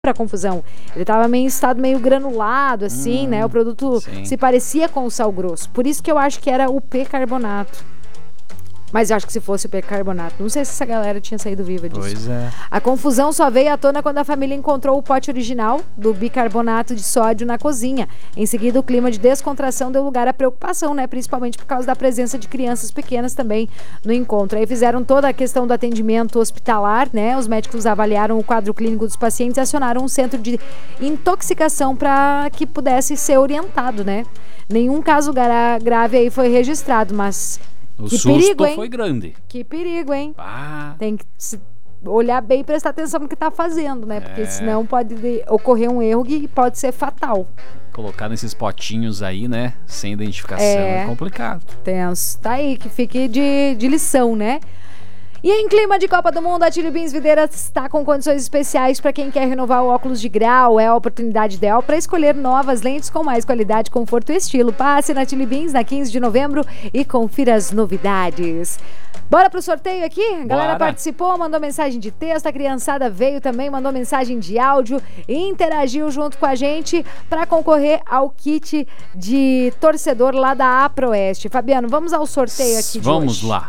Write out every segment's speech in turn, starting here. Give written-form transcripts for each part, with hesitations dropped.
pra confusão. Ele tava meio em estado meio granulado, assim, né? O produto se parecia com o sal grosso. Por isso que eu acho que era o percarbonato. Mas eu acho que se fosse o percarbonato, não sei se essa galera tinha saído viva disso. Pois é. A confusão só veio à tona quando a família encontrou o pote original do bicarbonato de sódio na cozinha. Em seguida, o clima de descontração deu lugar à preocupação, né? Principalmente por causa da presença de crianças pequenas também no encontro. Aí fizeram toda a questão do atendimento hospitalar, né? Os médicos avaliaram o quadro clínico dos pacientes e acionaram um centro de intoxicação para que pudesse ser orientado, né? Nenhum caso grave aí foi registrado, mas... O que susto perigo, hein? foi grande. Que perigo, hein? Ah. Tem que olhar bem e prestar atenção no que tá fazendo, né? Porque senão pode ocorrer um erro que pode ser fatal. Colocar nesses potinhos aí, né? Sem identificação é complicado. Tenso. Tá aí, que fique de lição, né? E em clima de Copa do Mundo, a Chili Beans Videira está com condições especiais para quem quer renovar o óculos de grau. É a oportunidade ideal para escolher novas lentes com mais qualidade, conforto e estilo. Passe na Chili Beans na 15 de novembro e confira as novidades. Bora pro sorteio aqui? A galera participou, mandou mensagem de texto, a criançada veio também, mandou mensagem de áudio e interagiu junto com a gente para concorrer ao kit de torcedor lá da Aproeste. Fabiano, vamos ao sorteio aqui de hoje. Vamos lá.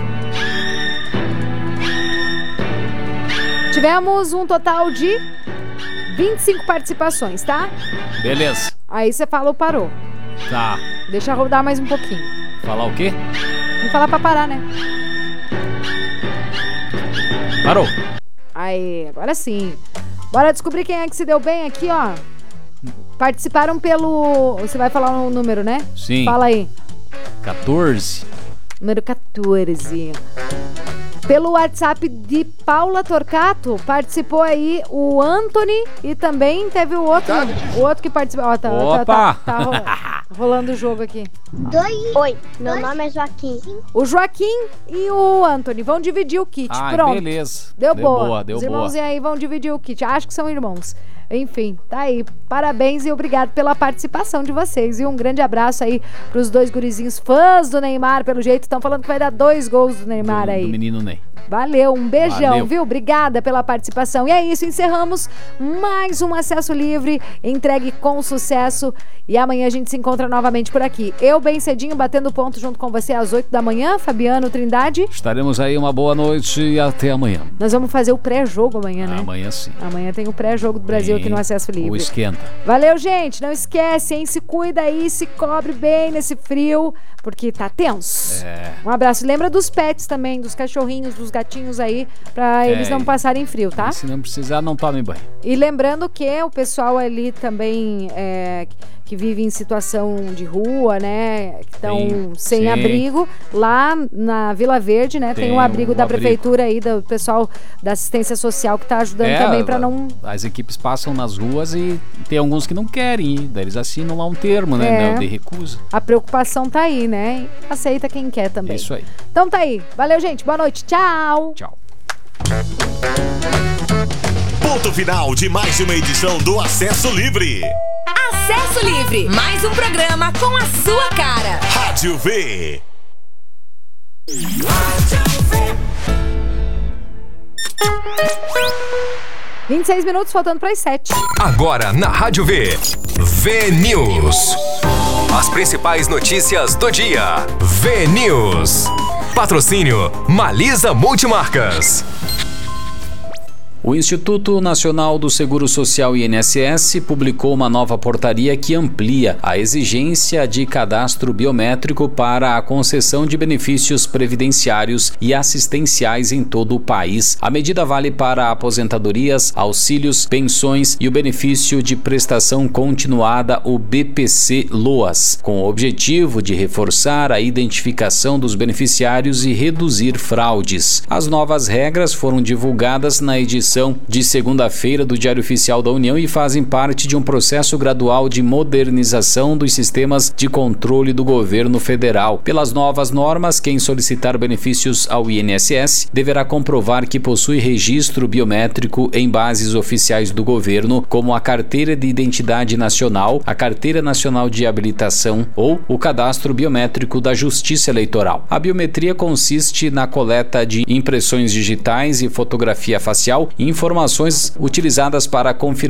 Tivemos um total de 25 participações, tá? Beleza. Aí você fala ou parou. Tá. Deixa rodar mais um pouquinho. Falar o quê? Tem que falar pra parar, né? Parou. Aí, agora sim. Bora descobrir quem é que se deu bem aqui, ó. Participaram pelo... Você vai falar um número, né? Sim. Fala aí. 14. Número 14. Pelo WhatsApp de Paula Torcato, participou aí o Anthony e também teve o outro que participou. Ó, tá rolando o jogo aqui. Oi, meu nome é Joaquim. O Joaquim e o Anthony vão dividir o kit. Pronto. Beleza. Deu boa. Deu Os irmãos aí vão dividir o kit. Acho que são irmãos. Enfim, tá aí. Parabéns e obrigado pela participação de vocês. E um grande abraço aí pros dois gurizinhos fãs do Neymar, pelo jeito. Estão falando que vai dar 2 gols do Neymar aí. Do menino Ney. Valeu, um beijão, viu? Obrigada pela participação. E é isso, encerramos mais um Acesso Livre, entregue com sucesso. E amanhã a gente se encontra novamente por aqui. Eu bem cedinho, batendo ponto junto com você às 8 da manhã. Fabiano, Trindade. Estaremos aí, uma boa noite e até amanhã. Nós vamos fazer o pré-jogo amanhã, né? Amanhã sim. Amanhã tem o pré-jogo do Brasil aqui no Acesso Livre. O esquenta. Valeu, gente. Não esquece, hein? Se cuida aí, se cobre bem nesse frio, porque tá tenso. Um abraço. Lembra dos pets também, dos cachorrinhos, dos gatinhos aí, pra eles não passarem frio, tá? E se não precisar, não tomem banho. E lembrando que o pessoal ali também que vive em situação de rua, né, que estão sem abrigo, lá na Vila Verde, né, tem um abrigo da prefeitura aí, do pessoal da assistência social que tá ajudando também pra não... As equipes passam nas ruas e tem alguns que não querem ir, daí eles assinam lá um termo, né, de recusa. A preocupação tá aí, né, aceita quem quer também. Isso aí. Então tá aí, valeu gente, boa noite, tchau! Tchau. Ponto final de mais uma edição do Acesso Livre. Acesso Livre, mais um programa com a sua cara. Rádio V. 26 minutos, faltando para as 7. Agora na Rádio V. V-News. As principais notícias do dia. V-News. Patrocínio Malisa Multimarcas. O Instituto Nacional do Seguro Social, INSS, publicou uma nova portaria que amplia a exigência de cadastro biométrico para a concessão de benefícios previdenciários e assistenciais em todo o país. A medida vale para aposentadorias, auxílios, pensões e o benefício de prestação continuada, o BPC-LOAS, com o objetivo de reforçar a identificação dos beneficiários e reduzir fraudes. As novas regras foram divulgadas na edição de segunda-feira do Diário Oficial da União e fazem parte de um processo gradual de modernização dos sistemas de controle do governo federal. Pelas novas normas, quem solicitar benefícios ao INSS deverá comprovar que possui registro biométrico em bases oficiais do governo, como a Carteira de Identidade Nacional, a Carteira Nacional de Habilitação ou o Cadastro Biométrico da Justiça Eleitoral. A biometria consiste na coleta de impressões digitais e fotografia facial informações utilizadas para confirmar